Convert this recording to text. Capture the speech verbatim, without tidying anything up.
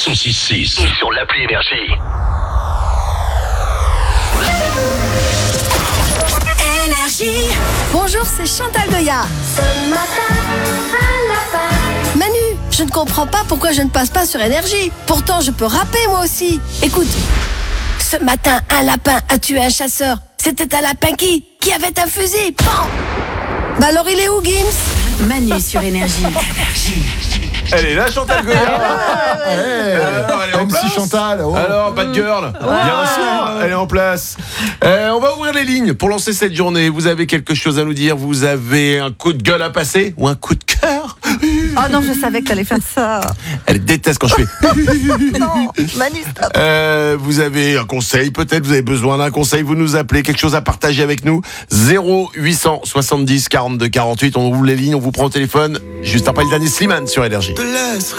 cent six six et sur l'appli Énergie. Énergie. Bonjour, c'est Chantal Goya. Ce matin, un lapin. Manu, je ne comprends pas pourquoi je ne passe pas sur Énergie. Pourtant, je peux rapper moi aussi. Écoute. Ce matin, un lapin a tué un chasseur. C'était un lapin qui Qui avait un fusil. Bon. Bah alors il est où, Gims? Manu sur Énergie. Elle est là, Chantal Goya. Alors, elle est en M C place. Chantal. Oh. Alors, Bad Girl, bien sûr, elle est en place. Euh, on va ouvrir les lignes pour lancer cette journée. Vous avez quelque chose à nous dire? Vous avez un coup de gueule à passer ou un coup de cœur? Oh non, je savais que t'allais faire ça. Elle déteste quand je fais. Non, Manu, stop. Euh, vous avez un conseil, peut-être vous avez besoin d'un conseil, vous nous appelez, quelque chose à partager avec nous. zéro huit cent soixante-dix quarante-deux quarante-huit. On ouvre les lignes, on vous prend au téléphone juste après le dernier Slimane sur Énergie.